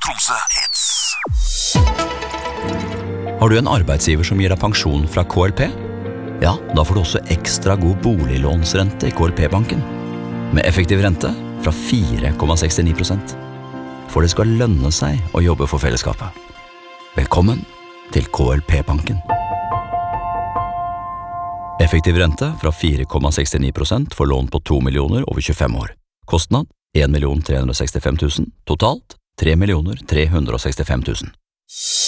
Tromsø Hits. Har du en arbeidsgiver som gir deg pensjon fra KLP? Ja, da får du også ekstra god boliglånsrente i KLP-banken. Med effektiv rente fra 4,69%. For det skal lønne seg å jobbe for fellesskapet. Velkommen til KLP-banken. Effektiv rente fra 4,69% for lån på 2 millioner over 25 år. Kostnad 1 365 000, totalt 3 365 000.